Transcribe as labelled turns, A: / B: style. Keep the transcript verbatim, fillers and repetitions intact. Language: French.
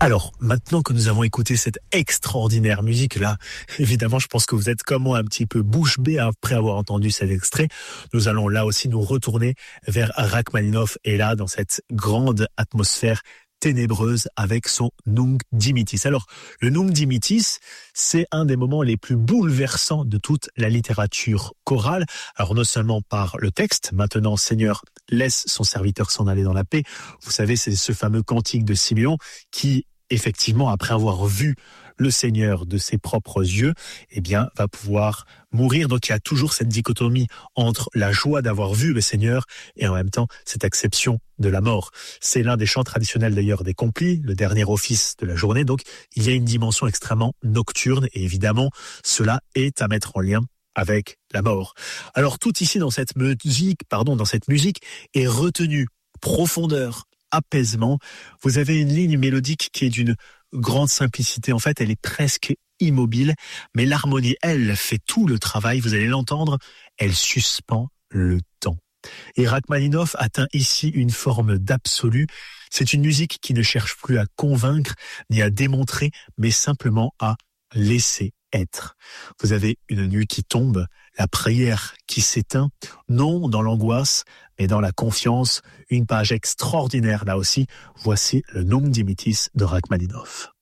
A: Alors, maintenant que nous avons écouté cette extraordinaire musique-là, évidemment, je pense que vous êtes comme moi un petit peu bouche bée après avoir entendu cet extrait. Nous allons là aussi nous retourner vers Rachmaninov et là, dans cette grande atmosphère ténébreuse avec son Nunc Dimittis. Alors, le Nunc Dimittis, c'est un des moments les plus bouleversants de toute la littérature chorale. Alors, non seulement par le texte, maintenant, Seigneur, laisse son serviteur s'en aller dans la paix. Vous savez, c'est ce fameux cantique de Siméon qui, effectivement, après avoir vu le Seigneur de ses propres yeux, eh bien, va pouvoir mourir. Donc, il y a toujours cette dichotomie entre la joie d'avoir vu le Seigneur et en même temps cette acception de la mort. C'est l'un des chants traditionnels d'ailleurs des Complis, le dernier office de la journée. Donc, il y a une dimension extrêmement nocturne et évidemment, cela est à mettre en lien avec la mort. Alors, tout ici dans cette musique, pardon, dans cette musique est retenu profondeur, apaisement. Vous avez une ligne mélodique qui est d'une grande simplicité. En fait, elle est presque immobile, mais l'harmonie, elle, fait tout le travail. Vous allez l'entendre, elle suspend le temps. Et Rachmaninov atteint ici une forme d'absolu. C'est une musique qui ne cherche plus à convaincre ni à démontrer, mais simplement à laisser être. Vous avez une nuit qui tombe, la prière qui s'éteint, non dans l'angoisse, mais dans la confiance. Une page extraordinaire là aussi. Voici le Nunc Dimittis de Rachmaninov.